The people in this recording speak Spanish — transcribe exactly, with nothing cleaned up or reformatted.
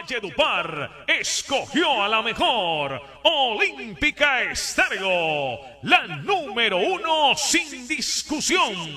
Valledupar escogió a la mejor Olímpica Estéreo, la número uno sin discusión.